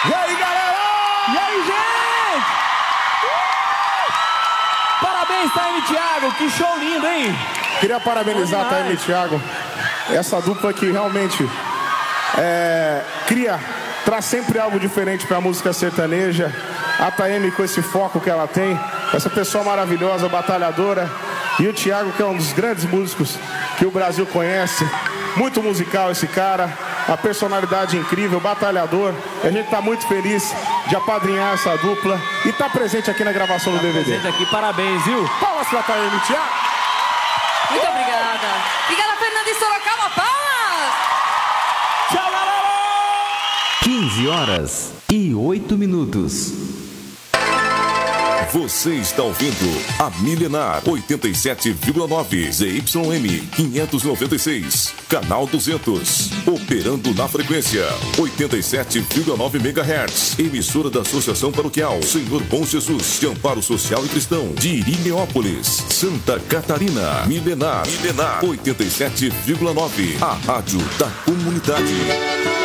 E aí, galera? E aí, gente? Parabéns, Taime e Thiago, que show lindo, hein? Queria parabenizar a Taime e Thiago. Essa dupla que realmente traz sempre algo diferente para a música sertaneja. A Taime com esse foco que ela tem, essa pessoa maravilhosa, batalhadora. E o Thiago, que é um dos grandes músicos que o Brasil conhece. Muito musical esse cara, a personalidade incrível, batalhador. E a gente está muito feliz de apadrinhar essa dupla e estar presente aqui na gravação do DVD. Presente aqui, parabéns, viu? Palmas pra Taime e Thiago. Muito obrigada. Obrigada, Fernanda de Sorocaba, palmas! Tchau, galera! 15h08. Você está ouvindo a Milenar 87,9 ZYM 596, canal 200, operando na frequência 87,9 MHz, emissora da Associação Paroquial Senhor Bom Jesus de Amparo Social e Cristão de Irineópolis, Santa Catarina. Milenar 87,9, a rádio da comunidade.